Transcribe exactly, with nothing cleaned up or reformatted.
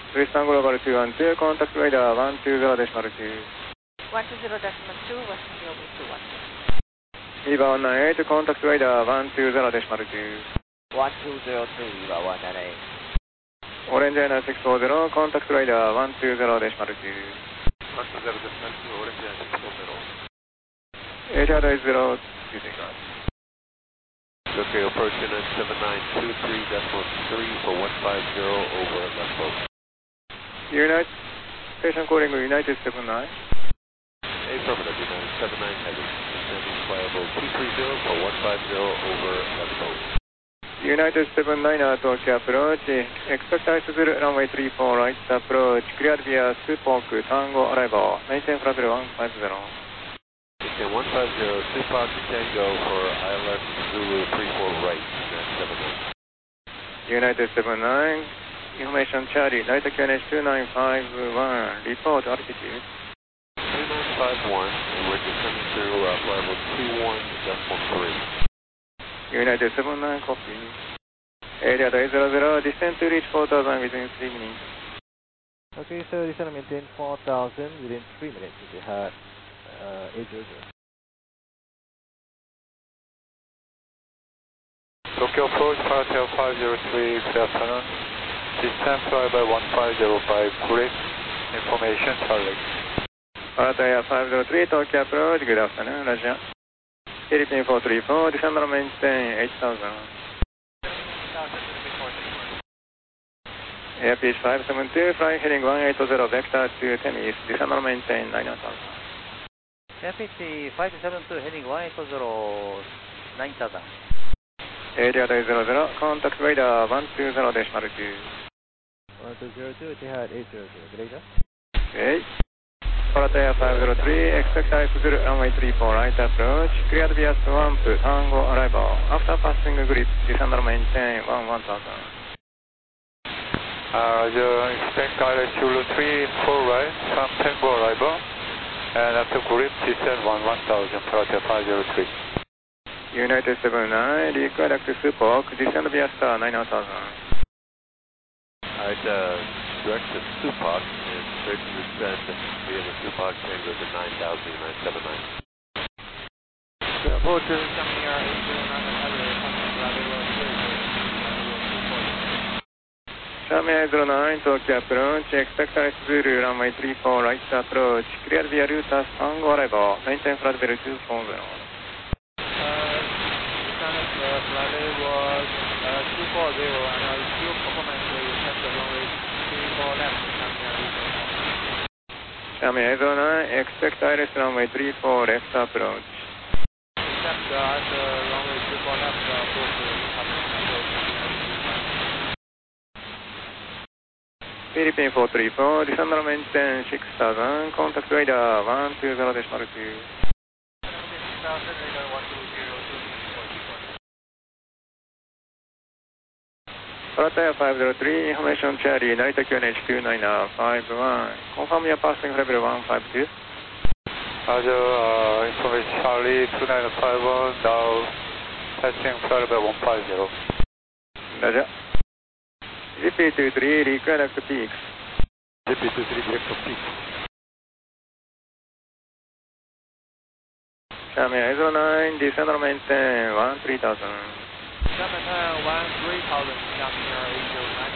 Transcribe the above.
ウエスタングローバルにいちコンタクトライダーいちにゼロデシマルに。 いちにゼロデシマルに、Western Field two one two. イーバーいちきゅうはちコンタクトライダーいちにゼロデシマルに。 いちにゼロに、イーバーいちきゅうはち。 オレンジアイナーろくよんゼロコンタクトライダーいちにゼロデシマルに。 いちにゼロデシマルに、オレンジアイナーろくよんゼロ。 エリアダイゼロ、using us. Okay, approaching at seven nine two three decimal three for one five zero over left slope. United, station calling United seven nine. Affirmative, United seven nine heavy. Descending flyable two three zero for one five zero over left slope. United seven nine Tokyo approach. Expect ice zero runway three four right approach. Cleared via Supak Tango arrival. Maintain flight level one five zero. Maintain one five zero, Supak Tango for I L S Zulu three four right, seven nine. United seven nine, information Charlie, Delta Q N H two nine five one, report altitude. two nine five one, and we're descending through uh, flyable two one decimal three. United seven nine, copy. Area zero zero, descend to reach four thousand within three minutes. Okay, so descend and maintain four thousand within three minutes if you had uh, eight zero zero. Tokyo approach, Paratel five zero three, good afternoon. Descent flyby one five zero five, grid, information Charlie. Paratel five zero three, Tokyo approach, good afternoon, Roger. Philippine four three four, descend and maintain eight thousand. Airfield five seven two, flying heading one eight zero, vector to ten east, descend and maintain nine thousand. Airfield five seven two, heading one eight zero, nine thousand. Area zero zero, contact radar one two zero decimal two. one two zero two, Etihad eight zero zero, Malaysia. Okay. Paratel five zero three, expect ice zero runway three four right approach. Cleared via swamp, Tango arrival. After passing grip, descend and maintain one one thousand. Uh, Roger, expect I L S Zulu three four right, from Tango arrival. And after grip, descend one one thousand, Paratel five zero three. United seven nine, recontact Supak, descend via star nine thousand. I'd uh, direct to Supak and straight to descend via the Supak Tango to nine thousand, nine seven nine. Approach coming here, eight zero nine, Shamia zero nine, Tokyo approach, expect ice zero runway three four right approach. Cleared via Rutas Tango arrival, maintain flight level two four zero. Flight was uh, two four zero and uh, fuel performance will set the runway three four left, Shamia zero nine, expect I L S runway three four left approach. Except uh, at the runway three four left uh, approach Philippine four three four, descend and maintain six thousand, contact radar one two zero decimal two. Paratel five zero three, information Charlie, Narita Q N H two nine five one. Confirm your passing level one five two. Roger, uh, information Charlie two nine five one, now passing flight level one five zero. Roger. G P two three, recontact peaks. G P two three, direct to peaks. Shamia zero nine, descend and maintain one three thousand. Maintain one three thousand, coming here eight zero nine.